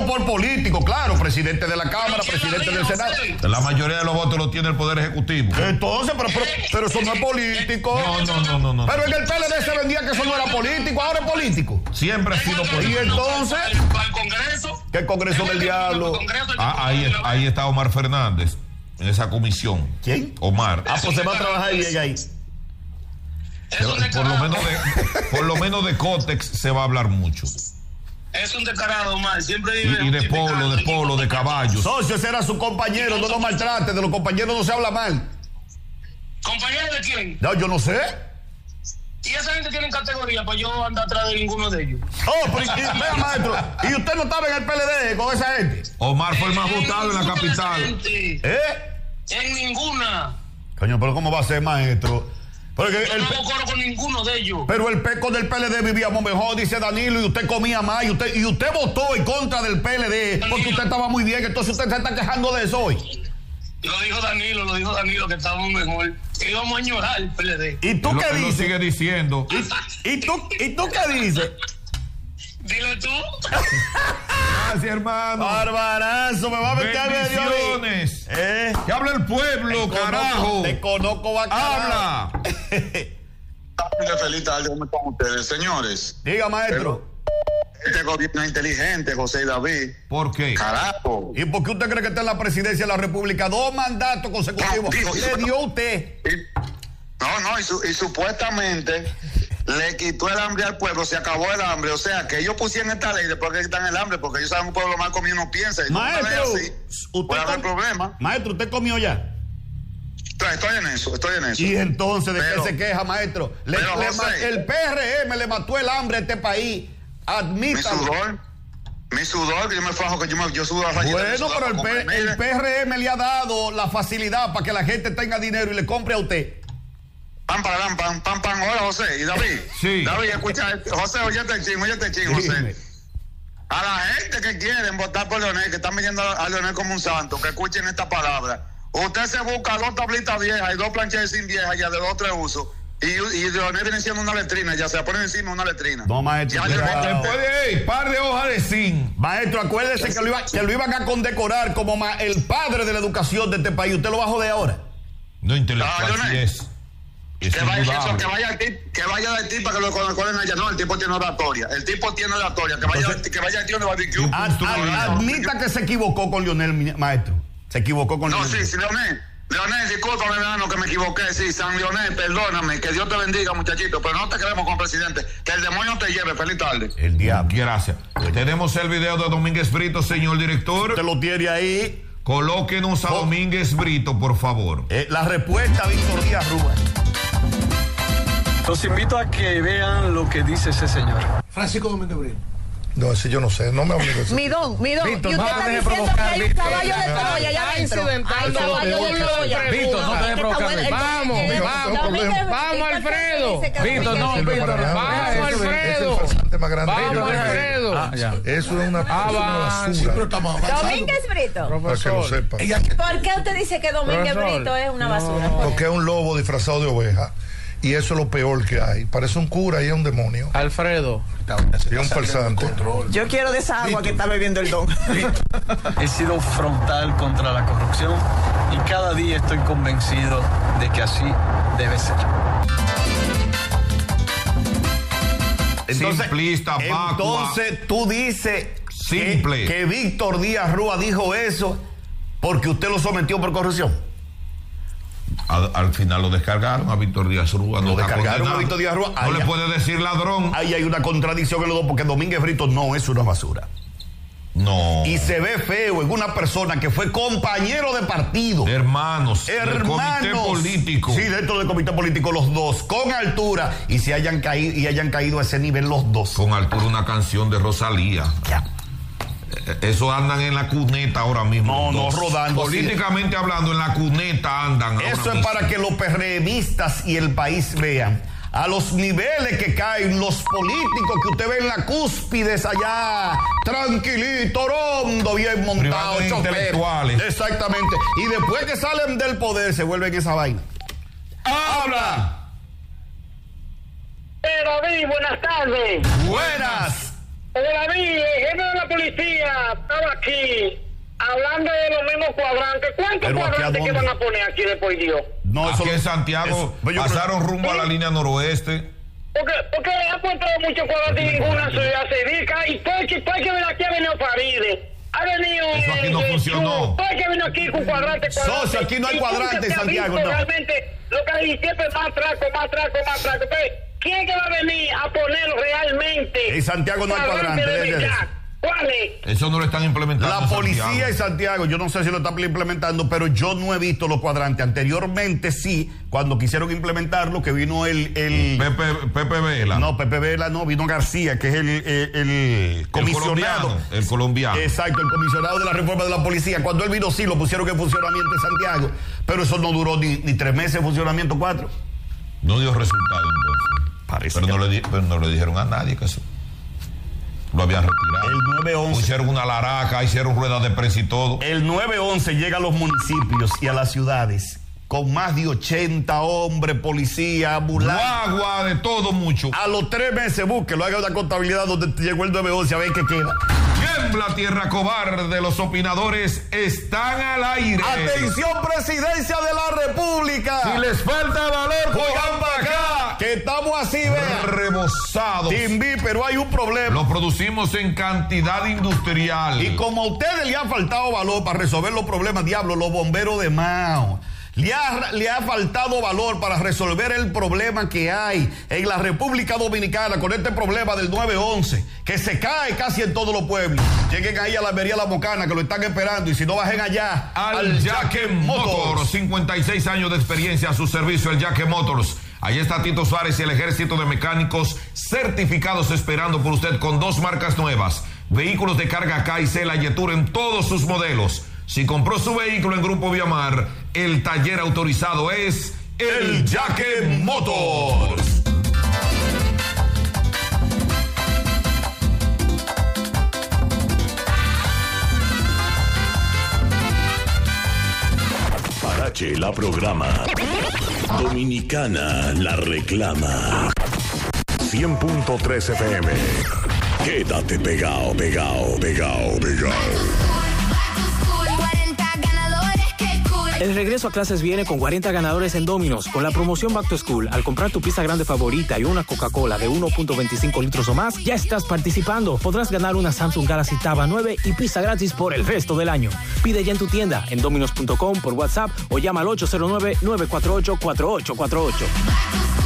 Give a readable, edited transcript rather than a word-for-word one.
elegido por políticos, claro, presidente de la Cámara, presidente del Senado. La mayoría de los votos los tiene el Poder Ejecutivo. Entonces, pero eso no es político. No. Pero en el PLD se vendía que eso no era político, ahora es político. Siempre ha sido político. Y entonces, ¿Para el Congreso? ¿qué Congreso del Diablo? Ahí está Omar Fernández, en esa comisión. ¿Quién? Omar. Pues se va a trabajar bien ahí. Por lo menos de Cotex se va a hablar mucho. Es un descarado, Omar. Siempre vive Y de polo, de caballos. Socio, ese era su compañero, no lo maltrate, de los compañeros no se habla mal. ¿Compañero de quién? No, yo no sé. Y esa gente tiene categoría, pues yo ando atrás de ninguno de ellos. Vea, maestro, y usted no estaba en el PLD con esa gente. Omar fue el más votado en la capital. En ninguna. Coño, pero ¿cómo va a ser, maestro? Porque yo no hago coro con ninguno de ellos. Pero el PECO del PLD vivíamos mejor, dice Danilo, y usted comía más, y usted votó en contra del PLD porque usted estaba muy bien, entonces usted se está quejando de eso hoy. Lo dijo Danilo que estábamos mejor, que íbamos a añorar el PLD. ¿Y tú qué dices? Lo sigue diciendo. ¿Y tú qué dices? Dile tú. Gracias, hermano. Barbarazo, me va a meter a bendiciones. Que habla el pueblo, carajo. Te conozco, habla. Feliz tarde, ¿cómo están ustedes, señores? Diga, maestro. Este gobierno es inteligente, José y David. ¿Por qué? Carajo. ¿Y por qué usted cree que está en la presidencia de la República? 2 mandatos consecutivos. Le dio usted. No, y supuestamente le quitó el hambre al pueblo, se acabó el hambre. O sea, que ellos pusieron esta ley después que quitan el hambre, porque ellos saben un pueblo mal comido no piensa. Y maestro, no así, puede haber problema. Maestro, ¿usted comió ya? Estoy en eso. Y entonces, ¿de qué se queja, maestro? El PRM le mató el hambre a este país. Admítalo. Mi sudor, que yo me fajo, que yo sudo a rayita. Bueno, pero el PRM le ha dado la facilidad para que la gente tenga dinero y le compre a usted. Pam. Hola, José. ¿Y David? Sí. David, escucha. José, óyete el chingo, José. A la gente que quieren votar por Leonel, que están viendo a Leonel como un santo, que escuchen esta palabra. Usted se busca 2 tablitas viejas y 2 planchas sin viejas ya de 2 o 3 usos. Y Leonel viene siendo una letrina, ya se la ponen encima una letrina. No, maestro. Después de par de hojas de zinc. Maestro, acuérdese que lo iban a condecorar como el padre de la educación de este país. ¿Usted lo va a joder ahora? No, intelectual sí es. Que vaya del tipo para que lo condecoren allá. No, el tipo tiene oratoria. Que vaya el tío de barbecue. Admita que se equivocó con Leonel, maestro. Se equivocó con Leonel. No, sí, Leonel, discúlpame, hermano, que me equivoqué. Sí, San Leonel, perdóname. Que Dios te bendiga, muchachito. Pero no te queremos con presidente. Que el demonio te lleve. Feliz tarde. El diablo. Gracias. Tenemos el video de Domínguez Brito, señor director. Usted lo tiene ahí. Colóquenos a Domínguez Brito, por favor. La respuesta, Víctor Díaz Rúa. Los invito a que vean lo que dice ese señor. Francisco Domínguez Brito. No, ese yo no sé, no me hable de eso. Mi don. Víctor, y usted está diciendo que hay un caballo de Troya allá adentro. Hay caballo de Troya. Víctor, no te dejes provocar. Vamos, Alfredo. Víctor, no, Víctor. Vamos, Alfredo. Vamos, Alfredo. Eso es una basura. Domínguez Brito. Para que lo sepa. ¿Por qué usted dice que Domínguez Brito es una basura? Porque es un lobo disfrazado de oveja. Y eso es lo peor que hay. Parece un cura y es un demonio. Alfredo. Y un farsante. Yo quiero de esa agua que está bebiendo el don. He sido frontal contra la corrupción y cada día estoy convencido de que así debe ser. Simplista, entonces tú dices simple que Víctor Díaz Rúa dijo eso porque usted lo sometió por corrupción. Al final lo descargaron a Víctor Díaz Rúa. Lo descargaron a Víctor Díaz Rúa. No le puede decir ladrón. Ahí hay una contradicción en los dos, porque Domínguez Brito no es una basura. No. Y se ve feo en una persona que fue compañero de partido. Hermanos. Del comité político. Sí, dentro del comité político los dos, con altura, y se hayan caído a ese nivel los dos. Con altura, una canción de Rosalía. Ya. Eso andan en la cuneta ahora mismo. No, rodando. Políticamente hablando, en la cuneta andan. Eso es para que los PRMistas y el país vean a los niveles que caen los políticos que usted ve en la cúspide allá, tranquilito, rondo, bien montado, intelectuales. Exactamente. Y después que salen del poder se vuelven esa vaina. ¡Habla! David, buenas tardes. Buenas. David, el jefe de la policía estaba aquí hablando de los mismos cuadrantes. ¿Cuántos cuadrantes que van a poner aquí después, Dios? No, aquí en Santiago pasaron rumbo a la línea noroeste. Porque ha puesto muchos cuadrantes y ninguna se dedica. Y todo que viene aquí ha venido Faride. Ha venido. Eso aquí no funcionó. Todo que vino aquí con cuadrantes. Socio, aquí no hay cuadrantes en Santiago. No. Realmente, lo que hay siempre es más traco. ¿Quién es que va a venir a ponerlo realmente? En Santiago no hay cuadrantes. ¿Cuál es? Eso no lo están implementando. La policía en Santiago, yo no sé si lo están implementando, pero yo no he visto los cuadrantes. Anteriormente sí, cuando quisieron implementarlo, que vino el Pepe Vela. No, Pepe Vela no, vino García, que es el comisionado. El colombiano. Exacto, el comisionado de la reforma de la policía. Cuando él vino sí, lo pusieron en funcionamiento en Santiago, pero eso no duró ni 3 meses en funcionamiento, 4. No dio resultado entonces. Parece pero no le dijeron a nadie que eso lo habían retirado. El 911. Hicieron una laraca, hicieron ruedas de prensa y todo. El 911 llega a los municipios y a las ciudades con más de 80 hombres, policía, ambulancia. Agua, de todo mucho. A los 3 meses, búsquelo, haga una contabilidad donde llegó el 911 a ver qué queda. Tiembla tierra cobarde, los opinadores están al aire. Atención, presidencia de la República. Si les falta valor, cojan para acá. Que estamos así, vean. Rebosados. Timbi, pero hay un problema. Lo producimos en cantidad industrial. Y como a ustedes le ha faltado valor para resolver los problemas, diablo, los bomberos de Mao. Le ha faltado valor para resolver el problema que hay en la República Dominicana con este problema del 911, que se cae casi en todos los pueblos. Lleguen ahí a la Almería La Mocana, que lo están esperando, y si no, bajen allá al Yaque Motors. 56 años de experiencia a su servicio, el Yaque Motors. Ahí está Tito Suárez y el ejército de mecánicos certificados esperando por usted con 2 marcas nuevas. Vehículos de carga K y Cela Yetur en todos sus modelos. Si compró su vehículo en Grupo Viamar, el taller autorizado es el Yaque Motors. Parache la programa. Dominicana la reclama. 100.3 FM. Quédate pegado. El regreso a clases viene con 40 ganadores en Domino's. Con la promoción Back to School, al comprar tu pizza grande favorita y una Coca-Cola de 1.25 litros o más, ya estás participando. Podrás ganar una Samsung Galaxy Tab A9 y pizza gratis por el resto del año. Pide ya en tu tienda, en dominos.com, por WhatsApp o llama al 809-948-4848.